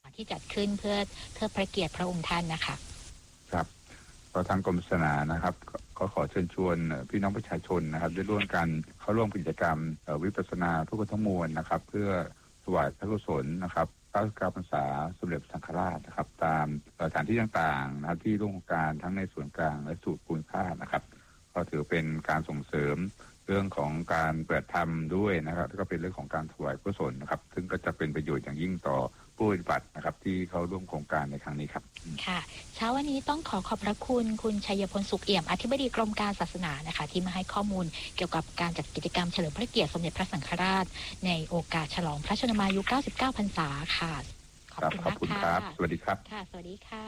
ที่จัดขึ้นเพื่อพระเกียรติพระองค์ท่านนะคะครับก็ทางกรมศาสนานะครับก็ขอเชิญชวนพี่น้องประชาชนนะครับได้ร่วมกันเข้าร่วมกิจกรรมวิปัสสนาทุกข์ทั้งมวลนะครับเพื่อถวายพระกุศลนะครับ99 พรรษาสมเด็จพระสังฆราชนะครับตามสถานที่ต่างๆนะครับที่ร่วมโครงการทั้งในส่วนกลางและส่วนภูมิภาคนะครับก็ถือเป็นการส่งเสริมเรื่องของการเปิดธรรมด้วยนะครับแล้วก็เป็นเรื่องของการถวายกุศลนะครับซึ่งก็จะเป็นประโยชน์อย่างยิ่งต่อผู้ปฏิบัตินะครับที่เขาร่วมโครงการในครั้งนี้ครับค่ะเช้าวันนี้ต้องขอบพระคุณคุณชัยพลสุขเอี่ยมอธิบดีกรมการศาสนานะคะที่มาให้ข้อมูลเกี่ยวกับการจัดกิจกรรมเฉลิมพระเกียรติสมเด็จพระสังฆราชในโอกาสฉลองพระชนมายุ 99 พรรษาค่ะขอบคุณครับสวัสดีครับค่ะสวัสดีค่ะ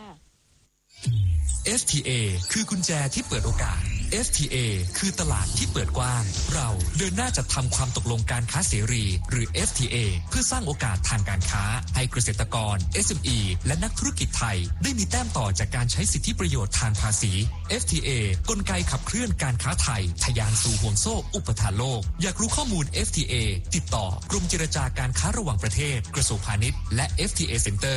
FTA คือกุญแจที่เปิดโอกาส FTA คือตลาดที่เปิดกว้างเราเดินหน้าจัดทำความตกลงการค้าเสรีหรือ FTA เพื่อสร้างโอกาสทางการค้าให้เกษตรกร SME และนักธุรกิจไทยได้มีแต้มต่อจากการใช้สิทธิประโยชน์ทางภาษี FTA กลไกขับเคลื่อนการค้าไทยทะยานสู่ห่วงโซ่อุปทานโลกอยากรู้ข้อมูล FTA ติดต่อกรมเจรจาการค้าระหว่างประเทศกระทรวงพาณิชย์และ FTA Center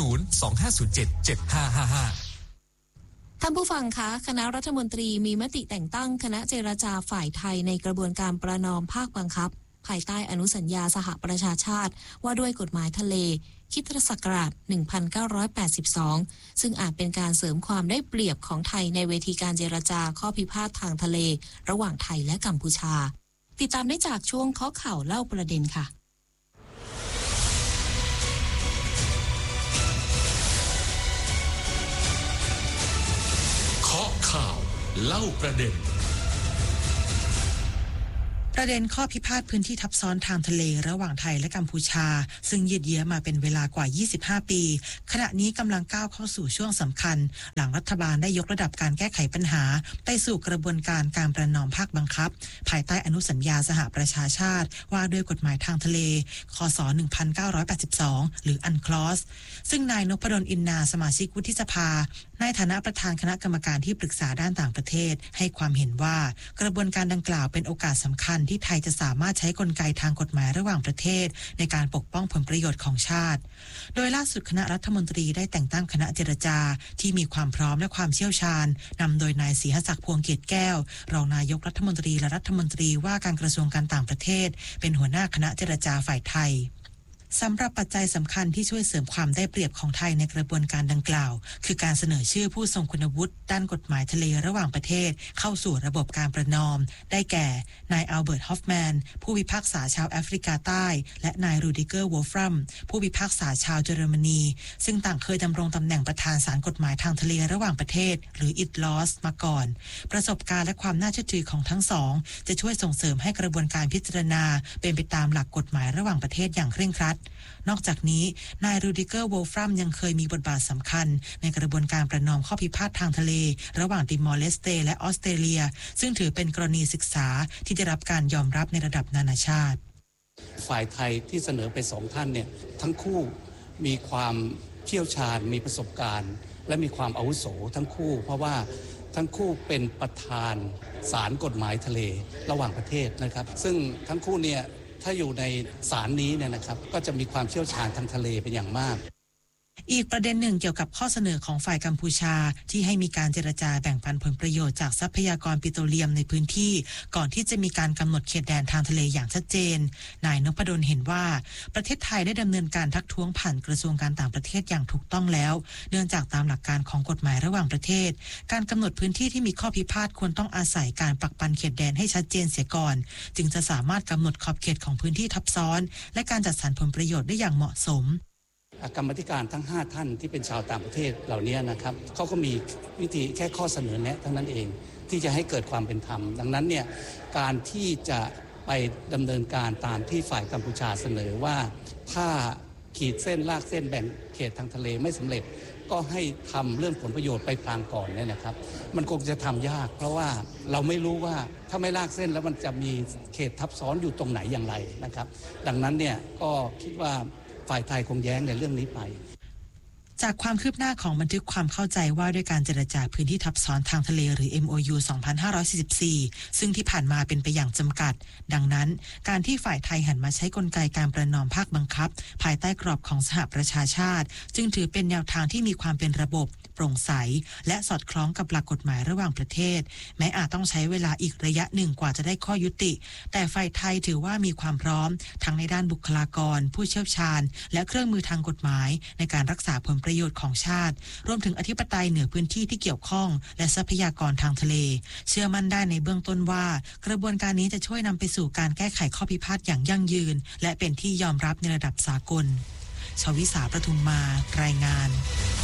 025077555 ท่านผู้ฟังคะคณะรัฐมนตรีมีมติแต่งตั้งคณะเจรจาฝ่ายไทยในกระบวนการประนอมภาคบังคับภายใต้อนุสัญญาสหประชาชาติว่าด้วยกฎหมายทะเลค.ศ. 1982ซึ่งอาจเป็นการเสริมความได้เปรียบของไทยในเวทีการเจรจาข้อพิพาททางทะเลระหว่างไทยและกัมพูชาติดตามได้จากช่วงเคาะข่าวเล่าประเด็นค่ะข่าวเล่าประเด็นประเด็นข้อพิพาทพื้นที่ทับซ้อนทางทะเลระหว่างไทยและกัมพูชาซึ่งยืดเยื้อมาเป็นเวลากว่า25ปีขณะนี้กำลังก้าวเข้าสู่ช่วงสำคัญหลังรัฐบาลได้ยกระดับการแก้ไขปัญหาไปสู่กระบวนการการประนอมภาคบังคับภายใต้อนุสัญญาสหประชาชาติว่าด้วยกฎหมายทางทะเลค.ศ. 1982หรืออันคลอสซึ่งนายนพดลอินนาสมาชิกวุฒิสภาในฐานะประธานคณะกรรมการที่ปรึกษาด้านต่างประเทศให้ความเห็นว่ากระบวนการดังกล่าวเป็นโอกาสสำคัญที่ไทยจะสามารถใช้กลไกทางกฎหมายระหว่างประเทศในการปกป้องผลประโยชน์ของชาติโดยล่าสุดคณะรัฐมนตรีได้แต่งตั้งคณะเจรจาที่มีความพร้อมและความเชี่ยวชาญนำโดยนายศรีหศักดิ์พวงเกตแก้วรองนายกรัฐมนตรีและรัฐมนตรีว่าการกระทรวงการต่างประเทศเป็นหัวหน้าคณะเจรจาฝ่ายไทยสำหรับปัจจัยสำคัญที่ช่วยเสริมความได้เปรียบของไทยในกระบวนการดังกล่าวคือการเสนอชื่อผู้ทรงคุณวุฒิด้านกฎหมายทะเลระหว่างประเทศเข้าสู่ระบบการประนอมได้แก่นายอัลเบิร์ตฮอฟแมนผู้พิพากษาชาวแอฟริกาใต้และนายรูดิเกอร์วอลฟรัมผู้พิพากษาชาวเยอรมนีซึ่งต่างเคยดำรงตำแหน่งประธานศาลกฎหมายทางทะเลระหว่างประเทศหรือ ITLOS มาก่อนประสบการณ์และความน่าเชื่อถือของทั้งสองจะช่วยส่งเสริมให้กระบวนการพิจารณาเป็นไปตามหลักกฎหมายระหว่างประเทศอย่างเคร่งครัดนอกจากนี้นายรูดิเกอร์วอลฟรัมยังเคยมีบทบาทสำคัญในกระบวนการประนอมข้อพิพาททางทะเลระหว่างติมอร์เลสเตและออสเตรเลียซึ่งถือเป็นกรณีศึกษาที่ได้รับการยอมรับในระดับนานาชาติฝ่ายไทยที่เสนอไปสองท่านเนี่ยทั้งคู่มีความเชี่ยวชาญมีประสบการณ์และมีความอาวุโสทั้งคู่เพราะว่าทั้งคู่เป็นประธานศาลกฎหมายทะเลระหว่างประเทศนะครับซึ่งทั้งคู่เนี่ยถ้าอยู่ในศาลนี้เนี่ยนะครับก็จะมีความเชี่ยวชาญทางทะเลเป็นอย่างมากอีกประเด็นหนึ่งเกี่ยวกับข้อเสนอของฝ่ายกัมพูชาที่ให้มีการเจรจาแบ่งปันผลประโยชน์จากทรัพยากรปิโตรเลียมในพื้นที่ก่อนที่จะมีการกำหนดเขตแดนทางทะเลอย่างชัดเจนนายนพดลเห็นว่าประเทศไทยได้ดำเนินการทักท้วงผ่านกระทรวงการต่างประเทศอย่างถูกต้องแล้วเนื่องจากตามหลักการของกฎหมายระหว่างประเทศการกำหนดพื้นที่ที่มีข้อพิพาทควรต้องอาศัยการปักปันเขตแดนให้ชัดเจนเสียก่อนจึงจะสามารถกำหนดขอบเขตของพื้นที่ทับซ้อนและการจัดสรรผลประโยชน์ได้อย่างเหมาะสมกรรมธิการทั้ง5ท่านที่เป็นชาวต่างประเทศเหล่านี้นะครับเขาก็มีวิธีแค่ข้อเสนอแนะเท่านั้นเองที่จะให้เกิดความเป็นธรรมดังนั้นเนี่ยการที่จะไปดำเนินการตามที่ฝ่ายกัมพูชาเสนอว่าถ้าขีดเส้นลากเส้นแบ่งเขตทางทะเลไม่สำเร็จก็ให้ทำเรื่องผลประโยชน์ไปพลางก่อนเนี่ยนะครับมันคงจะทำยากเพราะว่าเราไม่รู้ว่าถ้าไม่ลากเส้นแล้วมันจะมีเขตทับซ้อนอยู่ตรงไหนอย่างไรนะครับดังนั้นเนี่ยก็คิดว่าฝ่ายไทยคงแย้งในเรื่องนี้ไปจากความคืบหน้าของบันทึกความเข้าใจว่าด้วยการเจรจาพื้นที่ทับซ้อนทางทะเลหรือ MOU 2544 ซึ่งที่ผ่านมาเป็นไปอย่างจำกัดดังนั้นการที่ฝ่ายไทยหันมาใช้กลไกการประนอมภาคบังคับภายใต้กรอบของสหประชาชาติจึงถือเป็นแนวทางที่มีความเป็นระบบโปร่งใสและสอดคล้องกับหลักกฎหมายระหว่างประเทศแม้อาจต้องใช้เวลาอีกระยะหนึ่งกว่าจะได้ข้อยุติแต่ฝ่ายไทยถือว่ามีความพร้อมทั้งในด้านบุคลากรผู้เชี่ยวชาญและเครื่องมือทางกฎหมายในการรักษาผลประโยชน์ของชาติรวมถึงอธิปไตยเหนือพื้นที่ที่เกี่ยวข้องและทรัพยากรทางทะเลเชื่อมั่นได้ในเบื้องต้นว่ากระบวนการนี้จะช่วยนำไปสู่การแก้ไขข้อพิพาทอย่างยั่งยืนและเป็นที่ยอมรับในระดับสากลชวิสาประทุมมารายงาน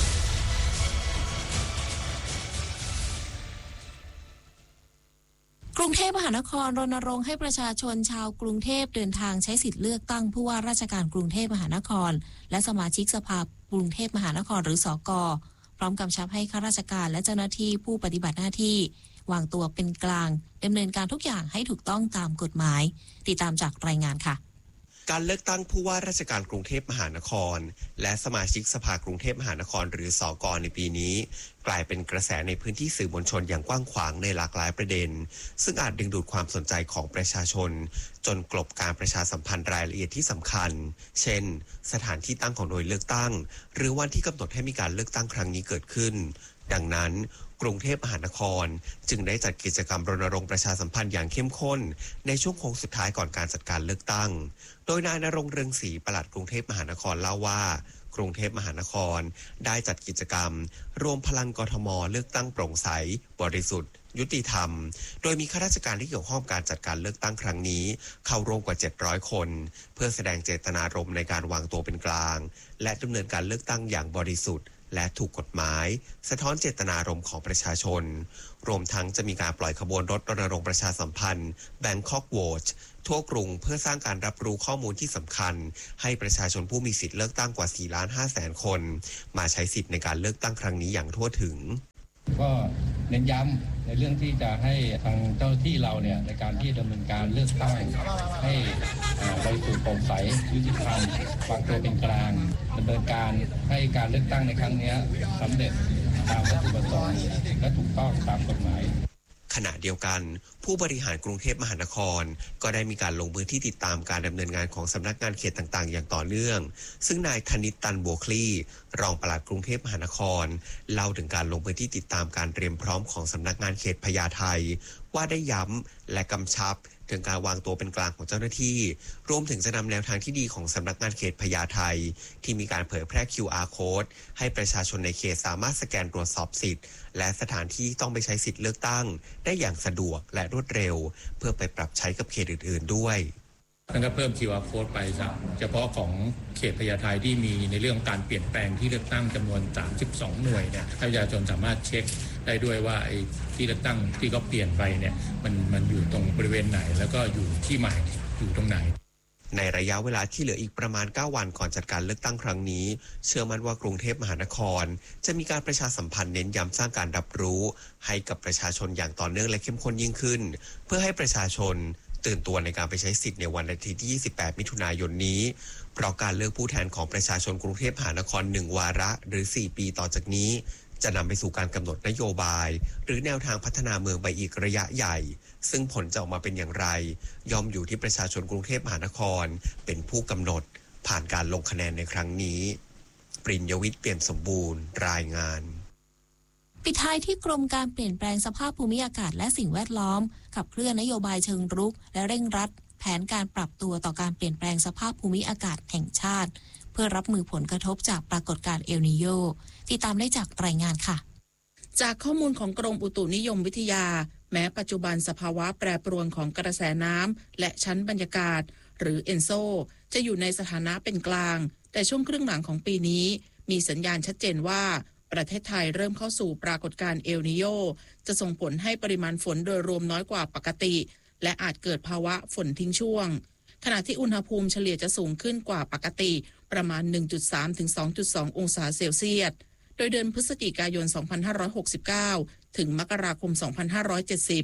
กรุงเทพมหานครรณรงค์ให้ประชาชนชาวกรุงเทพเดินทางใช้สิทธิ์เลือกตั้งผู้ว่าราชการกรุงเทพมหานครและสมาชิกสภากรุงเทพมหานครหรือสก.พร้อมกำชับให้ข้าราชการและเจ้าหน้าที่ผู้ปฏิบัติหน้าที่วางตัวเป็นกลางดำเนินการทุกอย่างให้ถูกต้องตามกฎหมายติดตามจากรายงานค่ะการเลือกตั้งผู้ว่าราชการกรุงเทพมหานครและสมาชิกสภากรุงเทพมหานครหรือสก.ในปีนี้กลายเป็นกระแสในพื้นที่สื่อมวลชนอย่างกว้างขวางในหลากหลายประเด็นซึ่งอาจดึงดูดความสนใจของประชาชนจนกลบการประชาสัมพันธ์รายละเอียดที่สำคัญเช่นสถานที่ตั้งของหน่วยเลือกตั้งหรือวันที่กำหนดให้มีการเลือกตั้งครั้งนี้เกิดขึ้นดังนั้นกรุงเทพมหานครจึงได้จัดกิจกรรมรณรงค์ประชาสัมพันธ์อย่างเข้มข้นในช่วงโค้งสุดท้ายก่อนการจัดการเลือกตั้งโดยนายณรงค์เรืองศรีปลัดกรุงเทพมหานครเล่าว่ากรุงเทพมหานครได้จัดกิจกรรมรวมพลังกทมเลือกตั้งโปร่งใสบริสุทธิ์ยุติธรรมโดยมีข้าราชการที่เกี่ยวข้องการจัดการเลือกตั้งครั้งนี้เข้าร่วมกว่า700คนเพื่อแสดงเจตนารมณ์ในการวางตัวเป็นกลางและดำเนินการเลือกตั้งอย่างบริสุทธิ์และถูกกฎหมายสะท้อนเจตนารมณ์ของประชาชนรวมทั้งจะมีการปล่อยขบวนรถรณรงค์ประชาสัมพันธ์ Bangkok Watch ทั่วกรุงเพื่อสร้างการรับรู้ข้อมูลที่สำคัญให้ประชาชนผู้มีสิทธิ์เลือกตั้งกว่า 4,500,000 คนมาใช้สิทธิ์ในการเลือกตั้งครั้งนี้อย่างทั่วถึงก็เน้นย้ำในเรื่องที่จะให้ทางเจ้าหน้าที่เราเนี่ยในการที่ดำเนินการเลือกตั้งให้บริสุทธิ์โปร่งใสยุติธรรมวางตัวเป็นกลางดำเนินการให้การเลือกตั้งในครั้งนี้สำเร็จตามวัตถุประสงค์และถูกต้องตามกฎหมายขณะเดียวกันผู้บริหารกรุงเทพมหานครก็ได้มีการลงพื้นที่ติดตามการดำเนินงานของสำนักงานเขตต่างๆอย่างต่อเนื่องซึ่งนายธนิต ตันบัวคลี่รองปลัดกรุงเทพมหานครเล่าถึงการลงพื้นที่ติดตามการเตรียมพร้อมของสำนักงานเขตพญาไทว่าได้ย้ำและกำชับถึงการวางตัวเป็นกลางของเจ้าหน้าที่รวมถึงจะนำแนวทางที่ดีของสำนักงานเขตพญาไทที่มีการเผยแพร่ QR Code ให้ประชาชนในเขตสามารถสแกนตรวจสอบสิทธิ์และสถานที่ต้องไปใช้สิทธิ์เลือกตั้งได้อย่างสะดวกและรวดเร็วเพื่อไปปรับใช้กับเขตอื่นๆด้วยนั่นก็เพิ่ม QR Code ไปเฉพาะของเขตพญาไทที่มีในเรื่องการเปลี่ยนแปลงที่เลือกตั้งจำนวน32หน่วยเนี่ยประชาชนสามารถเช็คได้ด้วยว่าไอ้ที่เลือกตั้งที่เขาเปลี่ยนไปเนี่ยมันอยู่ตรงบริเวณไหนแล้วก็อยู่ที่ใหม่อยู่ตรงไหนในระยะเวลาที่เหลืออีกประมาณ9วันก่อนจัดการเลือกตั้งครั้งนี้เชื่อมั่นว่ากรุงเทพมหานครจะมีการประชาสัมพันธ์เน้นย้ำสร้างการรับรู้ให้กับประชาชนอย่างต่อเนื่องและเข้มข้นยิ่งขึ้นเพื่อให้ประชาชนตื่นตัวในการไปใช้สิทธิ์ในวันอาทิตย์ที่28มิถุนายนนี้เพราะการเลือกผู้แทนของประชาชนกรุงเทพมหานคร1วาระหรือ4ปีต่อจากนี้จะนำไปสู่การกำหนดนโยบายหรือแนวทางพัฒนาเมืองไปอีกระยะใหญ่ซึ่งผลจะออกมาเป็นอย่างไรย่อมอยู่ที่ประชาชนกรุงเทพมหานครเป็นผู้กำหนดผ่านการลงคะแนนในครั้งนี้ปริญญวิทย์เปี่ยมสมบูรณ์รายงานปิดท้ายที่กรมการเปลี่ยนแปลงสภาพภูมิอากาศและสิ่งแวดล้อมขับเคลื่อนนโยบายเชิงรุกและเร่งรัดแผนการปรับตัวต่อการเปลี่ยนแปลงสภาพภูมิอากาศแห่งชาติเพื่อรับมือผลกระทบจากปรากฏการณ์เอลนีโญติดตามได้จากรายงานค่ะจากข้อมูลของกรมอุตุนิยมวิทยาแม้ปัจจุบันสภาวะแปรปรวนของกระแสน้ำและชั้นบรรยากาศหรือเอนโซจะอยู่ในสถานะเป็นกลางแต่ช่วงครึ่งหลังของปีนี้มีสัญญาณชัดเจนว่าประเทศไทยเริ่มเข้าสู่ปรากฏการณ์เอลนีโญจะส่งผลให้ปริมาณฝนโดยรวมน้อยกว่าปกติและอาจเกิดภาวะฝนทิ้งช่วงขณะที่อุณหภูมิเฉลี่ยจะสูงขึ้นกว่าปกติประมาณ 1.3 ถึง 2.2 องศาเซลเซียสโดยเดือนพฤศจิกายน 2569 ถึงมกราคม 2570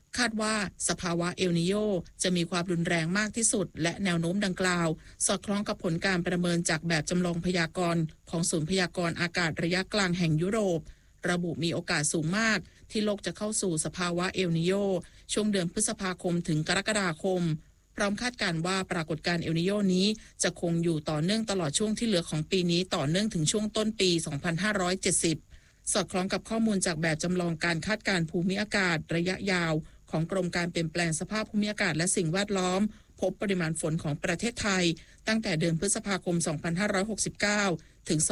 คาดว่าสภาวะเอลนีโญจะมีความรุนแรงมากที่สุดและแนวโน้มดังกล่าวสอดคล้องกับผลการประเมินจากแบบจำลองพยากรณ์ของศูนย์พยากรณ์อากาศระยะกลางแห่งยุโรประบุมีโอกาสสูงมากที่โลกจะเข้าสู่สภาวะเอลนีโญช่วงเดือนพฤษภาคมถึงกรกฎาคมพร้อมคาดการณ์ว่าปรากฏการณ์เอลนีโญนี้จะคงอยู่ต่อเนื่องตลอดช่วงที่เหลือของปีนี้ต่อเนื่องถึงช่วงต้นปี 2570 สอดคล้องกับข้อมูลจากแบบจำลองการคาดการณ์ภูมิอากาศระยะยาวของกรมการเปลี่ยนแปลงสภาพภูมิอากาศและสิ่งแวดล้อมพบปริมาณฝนของประเทศไทยตั้งแต่เดือนพฤษภาคม 2569 ถึง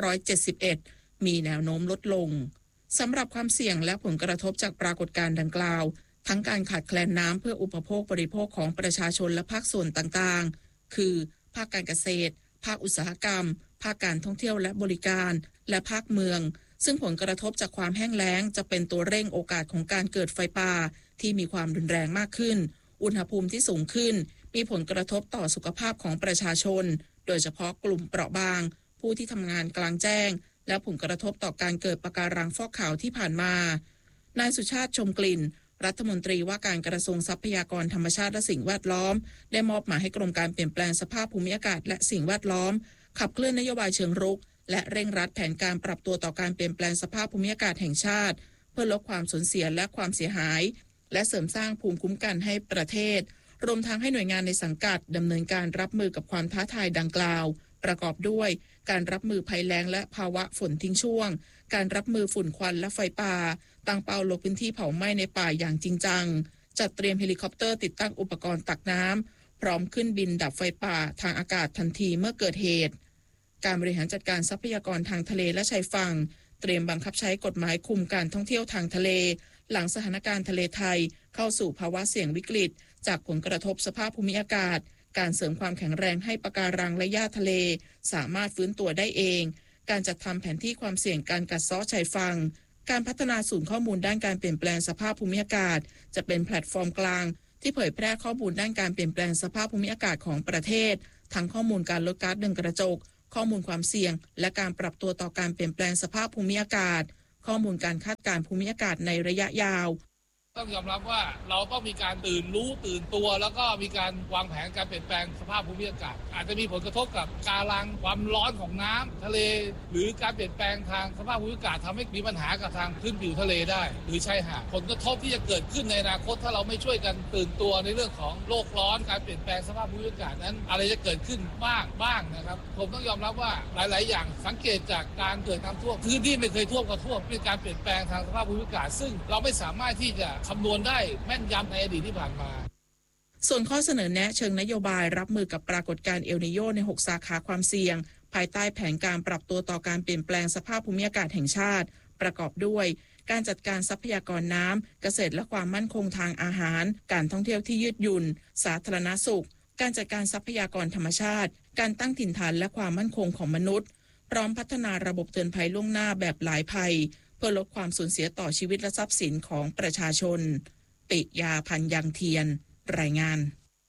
2571 มีแนวโน้มลดลงสำหรับความเสี่ยงและผลกระทบจากปรากฏการณ์ดังกล่าวทั้งการขาดแคลนน้ำเพื่ออุปโภคบริโภคของประชาชนและภาคส่วนต่างๆคือภาคการเกษตรภาคอุตสาหกรรมภาคการท่องเที่ยวและบริการและภาคเมืองซึ่งผลกระทบจากความแห้งแล้งจะเป็นตัวเร่งโอกาสของการเกิดไฟป่าที่มีความรุนแรงมากขึ้นอุณหภูมิที่สูงขึ้นมีผลกระทบต่อสุขภาพของประชาชนโดยเฉพาะกลุ่มเปราะบางผู้ที่ทำงานกลางแจ้งและผลกระทบต่อการเกิดปะการังฟอกขาวที่ผ่านมานายสุชาติชมกลิ่นรัฐมนตรีว่าการกระทรวงทรัพยากรธรรมชาติและสิ่งแวดล้อมได้มอบหมายให้กรมการเปลี่ยนแปลงสภาพภูมิอากาศและสิ่งแวดล้อมขับเคลื่อนนโยบายเชิงรุกและเร่งรัดแผนการปรับตัวต่อการเปลี่ยนแปลงสภาพภูมิอากาศแห่งชาติเพื่อลดความสูญเสียและความเสียหายและเสริมสร้างภูมิคุ้มกันให้ประเทศรวมทั้งให้หน่วยงานในสังกัดดำเนินการรับมือกับความท้าทายดังกล่าวประกอบด้วยการรับมือภัยแล้งและภาวะฝนทิ้งช่วงการรับมือฝุ่นควันและไฟป่าตั้งเป้าลดพื้นที่เผาไหม้ในป่าอย่างจริงจังจัดเตรียมเฮลิคอปเตอร์ติดตั้งอุปกรณ์ตักน้ำพร้อมขึ้นบินดับไฟป่าทางอากาศทันทีเมื่อเกิดเหตุการบริหารจัดการทรัพยากรทางทะเลและชายฝั่งเตรียมบังคับใช้กฎหมายคุมการท่องเที่ยวทางทะเลหลังสถานการณ์ทะเลไทยเข้าสู่ภาวะเสี่ยงวิกฤตจากผลกระทบสภาพภูมิอากาศการเสริมความแข็งแรงให้ปะการังและหญ้าทะเลสามารถฟื้นตัวได้เองการจัดทำแผนที่ความเสี่ยงการกัดเซาะชายฝั่งการพัฒนาศูนย์ข้อมูลด้านการเปลี่ยนแปลงสภาพภูมิอากาศจะเป็นแพลตฟอร์มกลางที่เผยแพร่ข้อมูลด้านการเปลี่ยนแปลงสภาพภูมิอากาศของประเทศทั้งข้อมูลการลดก๊าซเรือนกระจกข้อมูลความเสี่ยงและการปรับตัวต่อการเปลี่ยนแปลงสภาพภูมิอากาศข้อมูลการคาดการณ์ภูมิอากาศในระยะยาวต้องยอมรับว่าเราต้องมีการตื่นรู้ตื่นตัวแล้วก็มีการวางแผนการเปลี่ยนแปลงสภาพภูมิอากาศอาจจะมีผลกระทบกับการังความร้อนของน้ำทะเลหรือการเปลี่ยนแปลงทางสภาพภูมิอากาศทำให้มีปัญหากับทางพื้นผิวทะเลได้หรือชายหาดผลกระทบที่จะเกิดขึ้นในอนาคตถ้าเราไม่ช่วยกันตื่นตัวในเรื่องของโลกร้อนการเปลี่ยนแปลงสภาพภูมิอากาศนั้นอะไรจะเกิดขึ้นบ้างนะครับผมต้องยอมรับว่าหลายๆอย่างสังเกตจากการเกิดน้ำท่วมพื้นที่ไม่เคยท่วมก็ท่วมเป็นการเปลี่ยนแปลงทางสภาพภูมิอากาศซึ่งเราไม่สามารถที่จะคำนวณได้แม่นยำในอดีตที่ผ่านมาส่วนข้อเสนอแนะเชิงนโยบายรับมือกับปรากฏการณ์เอลนีโญใน6สาขาความเสี่ยงภายใต้แผนการปรับตัวต่อการเปลี่ยนแปลงสภาพภูมิอากาศแห่งชาติประกอบด้วยการจัดการทรัพยากรน้ำเกษตรและความมั่นคงทางอาหารการท่องเที่ยวที่ยืดหยุ่นสาธารณสุขการจัดการทรัพยากรธรรมชาติการตั้งถิ่นฐานและความมั่นคงของมนุษย์พร้อมพัฒนาระบบเตือนภัยล่วงหน้าแบบหลายภัยเพื่อลดความสูญเสียต่อชีวิตและทรัพย์สินของประชาชนปิยาพันธ์ยังเทียนรายงาน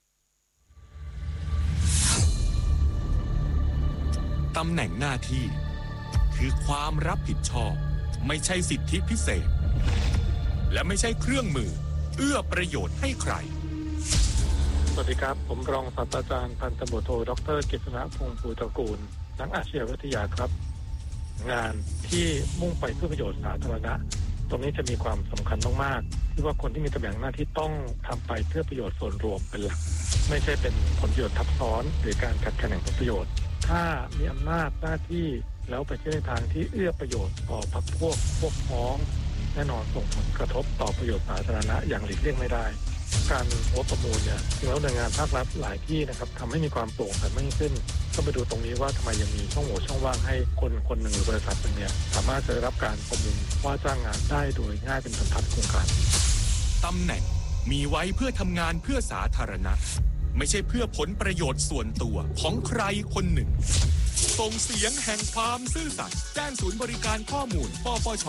ตำแหน่งหน้าที่คือความรับผิดชอบไม่ใช่สิทธิพิเศษและไม่ใช่เครื่องมือเอื้อประโยชน์ให้ใครสวัสดีครับผมรองศาสตราจารย์พันตำรวจโทดร.กฤษณพงษ์ภูตระกูลนักอาชญาวิทยาครับงานที่มุ่งไปเพื่อประโยชน์สาธารณะตรงนี้จะมีความสำคัญมากๆที่ว่าคนที่มีตำแหน่งหน้าที่ต้องทำไปเพื่อประโยชน์ส่วนรวมเป็นหลักไม่ใช่เป็นผลประโยชน์ทับซ้อนหรือการขัดแย้งผลประโยชน์ถ้ามีอำนาจหน้าที่แล้วไปในทางที่เอื้อประโยชน์ต่อพรรคพวกพ้องแน่นอนส่งผลกระทบต่อประโยชน์สาธารณะอย่างหลีกเลี่ยงไม่ได้การหัวประมูลเนี่ยจริงแล้วหน่วยงานภาครัฐหลายที่นะครับทำให้มีความโปร่งใสมากขึ้นก็ไปดูตรงนี้ว่าทำไมยังมีช่องโหว่ช่องว่างให้คนหนึ่งหรือบริษัทหนึ่งเนี่ยสามารถจะได้รับการประมูลว่าจ้างงานได้โดยง่ายเป็นบรรทัดโครงการตำแหน่งมีไว้เพื่อทำงานเพื่อสาธารณะไม่ใช่เพื่อผลประโยชน์ส่วนตัวของใครคนหนึ่งส่งเสียงแห่งความซื่อสัตย์แจ้งศูนย์บริการข้อมูลปปช.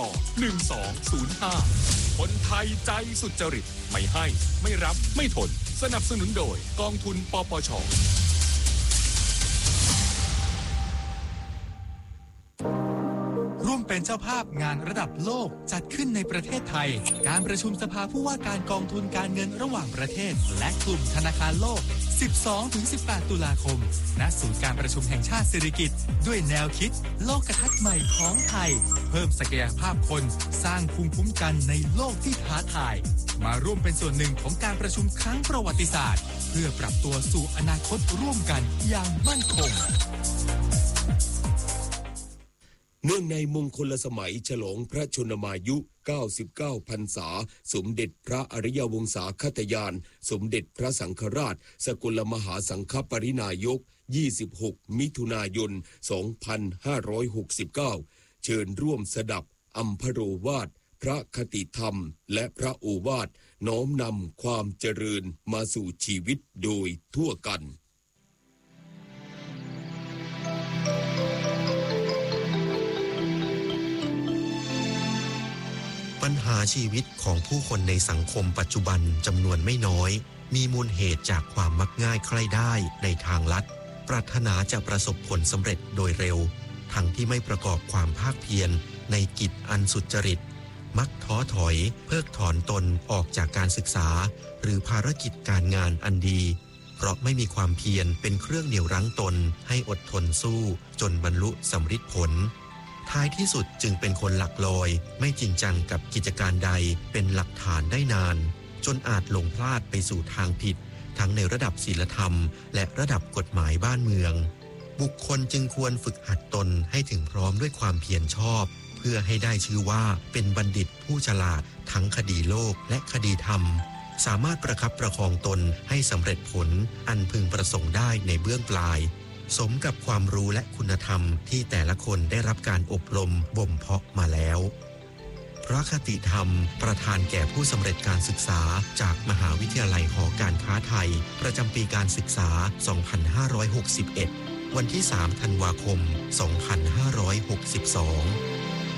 1205คนไทยใจสุจริตไม่ให้ไม่รับไม่ทนสนับสนุนโดยกองทุนปปช. ร่วมเป็นเป็นเจ้าภาพงานระดับโลกจัดขึ้นในประเทศไทยการประชุมสภาผู้ว่าการกองทุนการเงินระหว่างประเทศและกลุ่มธนาคารโลก 12-18 ตุลาคมณศูนย์การประชุมแห่งชาติสิริกิติ์ด้วยแนวคิดโลกทัศน์ใหม่ของไทยเพิ่มศักยภาพคนสร้างภูมิคุ้มกันในโลกที่ท้าทายมาร่วมเป็นส่วนหนึ่งของการประชุมครั้งประวัติศาสตร์เพื่อปรับตัวสู่อนาคตร่วมกันอย่างมั่นคงเนื่องในมงคลสมัยฉลองพระชนมายุ99 พรรษาสมเด็จพระอริยวงศาคตญาณสมเด็จพระสังฆราชสกลมหาสังฆปรินายก26 มิถุนายน 2569เชิญร่วมสดับอัมพโรวาทพระคติธรรมและพระโอวาทน้อมนำความเจริญมาสู่ชีวิตโดยทั่วกันปัญหาชีวิตของผู้คนในสังคมปัจจุบันจำนวนไม่น้อยมีมูลเหตุจากความมักง่ายใคร่ได้ในทางลัดปรารถนาจะประสบผลสำเร็จโดยเร็วทั้งที่ไม่ประกอบความภาคเพียรในกิจอันสุจริตมักท้อถอยเพิกถอนตนออกจากการศึกษาหรือภารกิจการงานอันดีเพราะไม่มีความเพียรเป็นเครื่องเหนี่ยวรั้งตนให้อดทนสู้จนบรรลุสำฤทธิ์ผลท้ายที่สุดจึงเป็นคนหลักลอยไม่จริงจังกับกิจการใดเป็นหลักฐานได้นานจนอาจหลงพลาดไปสู่ทางผิดทั้งในระดับศีลธรรมและระดับกฎหมายบ้านเมืองบุคคลจึงควรฝึกหัดตนให้ถึงพร้อมด้วยความเพียรชอบเพื่อให้ได้ชื่อว่าเป็นบัณฑิตผู้ฉลาดทั้งคดีโลกและคดีธรรมสามารถประคับประคองตนให้สำเร็จผลอันพึงประสงค์ได้ในเบื้องปลายสมกับความรู้และคุณธรรมที่แต่ละคนได้รับการอบรมบ่มเพาะมาแล้วพระคติธรรมประทานแก่ผู้สำเร็จการศึกษาจากมหาวิทยาลัยหอการค้าไทยประจำปีการศึกษา 2561 วันที่ 3 ธันวาคม 2562